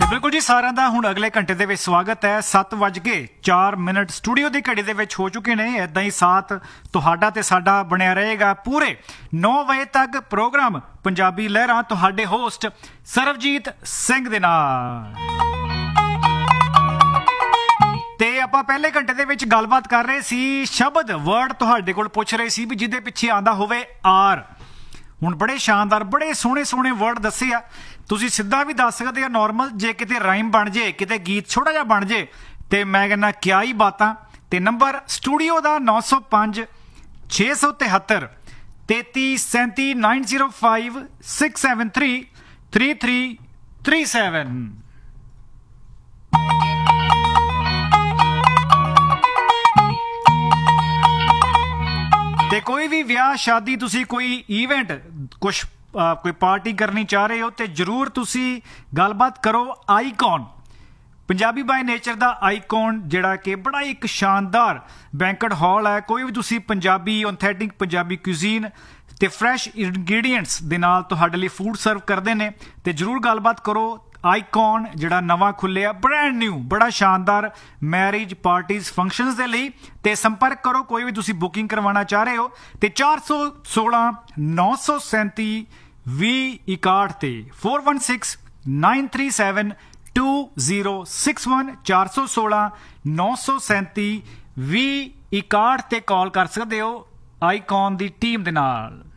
ਬਿਲਕੁਲ ਜੀ, ਸਾਰਿਆਂ ਦਾ ਹੁਣ ਅਗਲੇ ਘੰਟੇ ਦੇ ਵਿੱਚ ਸਵਾਗਤ ਹੈ। 7:04 ਸਟੂਡੀਓ ਦੀ ਘੜੀ ਦੇ ਵਿੱਚ ਹੋ ਚੁੱਕੇ ਨੇ। ਇਦਾਂ ਹੀ ਸਾਥ ਤੁਹਾਡਾ ਤੇ ਸਾਡਾ ਬਣਿਆ ਰਹੇਗਾ ਪੂਰੇ 9 ਵਜੇ ਤੱਕ। ਪ੍ਰੋਗਰਾਮ ਪੰਜਾਬੀ ਲਹਿਰਾਂ ਤੁਹਾਡੇ ਹੋਸਟ ਸਰਬਜੀਤ ਸਿੰਘ ਦੇ ਨਾਲ। ਤੇ ਆਪਾਂ ਪਹਿਲੇ ਘੰਟੇ ਦੇ ਵਿੱਚ ਗੱਲਬਾਤ ਕਰ ਰਹੇ ਸੀ, ਸ਼ਬਦ ਵਰਡ ਤੁਹਾਡੇ ਕੋਲ ਪੁੱਛ ਰਹੇ ਸੀ ਵੀ ਜਿਹਦੇ ਪਿੱਛੇ ਆਂਦਾ ਹੋਵੇ ਆਰ। ਹੁਣ ਬੜੇ ਸ਼ਾਨਦਾਰ ਬੜੇ ਸੋਹਣੇ ਸੋਹਣੇ ਵਰਡ ਦੱਸੇ ਆ। ਤੁਸੀਂ ਸਿੱਧਾ ਵੀ ਦੱਸ ਸਕਦੇ ਆ ਨੋਰਮਲ, ਜੇ ਕਿਤੇ ਰਾਈਮ ਬਣ ਜੇ, ਕਿਤੇ ਗੀਤ ਛੋਟਾ ਜਿਹਾ ਬਣ ਜੇ ਤੇ ਮੈਂ ਕਹਿੰਦਾ ਕਿਆ ਹੀ ਬਾਤਾਂ। ਤੇ ਨੰਬਰ ਸਟੂਡੀਓ ਦਾ 905 673 3337 905 673 3337। ਤੇ ਕੋਈ ਵੀ ਵਿਆਹ ਸ਼ਾਦੀ, ਤੁਸੀਂ ਕੋਈ ਈਵੈਂਟ, ਕੁਛ ਕੋਈ ਪਾਰਟੀ ਕਰਨੀ ਚਾਹ ਰਹੇ ਹੋ ਤੇ ਜ਼ਰੂਰ ਤੁਸੀਂ ਗੱਲਬਾਤ ਕਰੋ ਆਈਕॉन। ਪੰਜਾਬੀ ਬਾਈ ਨੇਚਰ ਦਾ ਆਈਕॉन ਜਿਹੜਾ ਕਿ ਬੜਾ ਇੱਕ ਸ਼ਾਨਦਾਰ ਬੈਂਕਟ ਹਾਲ ਹੈ। ਕੋਈ ਵੀ ਤੁਸੀਂ ਪੰਜਾਬੀ ਔਥੈਂਟਿਕ ਪੰਜਾਬੀ ਕੁਜ਼ੀਨ ਤੇ ਫਰੈਸ਼ ਇੰਗਰੀਡੀਐਂਟਸ ਦੇ ਨਾਲ ਤੁਹਾਡੇ ਲਈ ਫੂਡ ਸਰਵ ਕਰਦੇ ਨੇ। ਤੇ ਜ਼ਰੂਰ ਗੱਲਬਾਤ ਕਰੋ ਆਈਕॉन ਜਿਹੜਾ ਨਵਾਂ ਖੁੱਲਿਆ, ਬ੍ਰੈਂਡ ਨਿਊ, ਬੜਾ ਸ਼ਾਨਦਾਰ ਮੈਰਿਜ ਪਾਰਟੀਜ਼ ਫੰਕਸ਼ਨਸ ਦੇ ਲਈ। ਤੇ ਸੰਪਰਕ ਕਰੋ ਕੋਈ ਵੀ ਤੁਸੀਂ ਬੁਕਿੰਗ ਕਰਵਾਉਣਾ ਚਾਹ ਰਹੇ ਹੋ ਤੇ 416 937 2061 ਤੇ 416 937 2061 416 937 2061 ਤੇ ਕਾਲ ਕਰ ਸਕਦੇ ਹੋ ਆਈਕॉन ਦੀ ਟੀਮ ਦੇ ਨਾਲ।